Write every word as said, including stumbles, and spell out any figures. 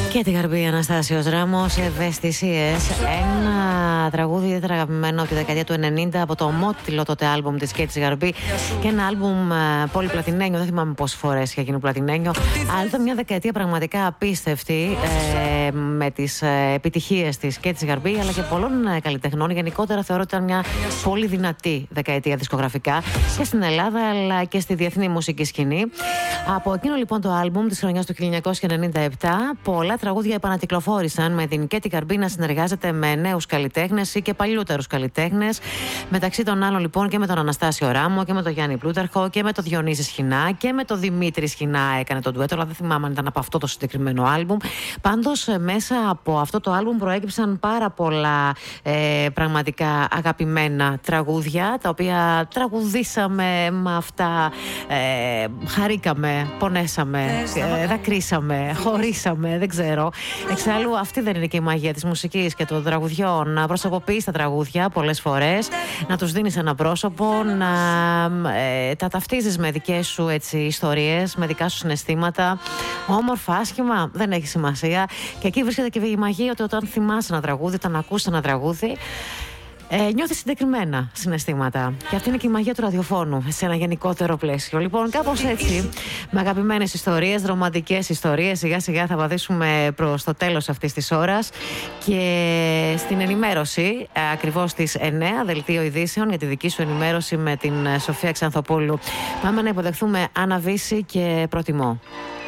Και την Γαρμπή Αναστάσιος Ράμος, Ευαισθησίες. Ένα τραγούδι ιδιαίτερα αγαπημένο από τη δεκαετία του ενενήντα από το ομότιλο τότε άλμπουμ της Κέτη Γαρμπή. Και ένα άλμπουμ πολύ πλατινένιο, δεν θυμάμαι πόσες φορές είχε γίνει πλατινένιο. Αλλά ήταν μια δεκαετία πραγματικά απίστευτη ε, με τις ε, επιτυχίες της Κέτη Γαρμπή αλλά και πολλών ε, καλλιτεχνών. Γενικότερα θεωρώ ότι ήταν μια πολύ δυνατή δεκαετία δισκογραφικά και στην Ελλάδα αλλά και στη διεθνή μουσική σκηνή. Από εκείνο λοιπόν το άλμπουμ της χρονιάς του χίλια εννιακόσια ενενήντα επτά, πολλά τραγούδια επανακυκλοφόρησαν με την Κέτη Γαρμπή να συνεργάζεται με νέους καλλιτέχνες ή και παλιότερους καλλιτέχνες. Μεταξύ των άλλων λοιπόν και με τον Αναστάσιο Ράμο και με τον Γιάννη Πλούταρχο και με τον Διονύση Σχοινά και με τον Δημήτρη Σχοινά έκανε τον ντουέτο, αλλά δεν θυμάμαι αν ήταν από αυτό το συγκεκριμένο άλμπουμ. Πάντως μέσα από αυτό το άλμπουμ προέκυψαν πάρα πολλά ε, πραγματικά αγαπημένα τραγούδια, τα οποία τραγουδήσαμε με αυτά, ε, χαρήκαμε, πονέσαμε, ε, δακρύσαμε, χωρίσαμε, δεν ξέρω. Εξάλλου αυτή δεν είναι και η μαγεία της μουσικής και των τραγουδιών, να προσωποποιείς τα τραγούδια πολλές φορές, να τους δίνεις ένα πρόσωπο, να ε, τα ταυτίζεις με δικές σου έτσι, ιστορίες, με δικά σου συναισθήματα, όμορφα, άσχημα, δεν έχει σημασία. Και εκεί βρίσκεται και η μαγεία ότι όταν θυμάσαι ένα τραγούδι, όταν ακούς ένα τραγούδι, Ε, νιώθεις συγκεκριμένα συναισθήματα. Και αυτή είναι και η μαγεία του ραδιοφώνου σε ένα γενικότερο πλαίσιο. Λοιπόν, κάπως έτσι, με αγαπημένες ιστορίες, ρομαντικές ιστορίες, σιγά σιγά θα βαδίσουμε προς το τέλος αυτής της ώρας. Και στην ενημέρωση, ακριβώς στις εννέα, δελτίο ειδήσεων για τη δική σου ενημέρωση με την Σοφία Ξανθοπούλου. Πάμε να υποδεχθούμε Άννα Βύση και Προτιμώ.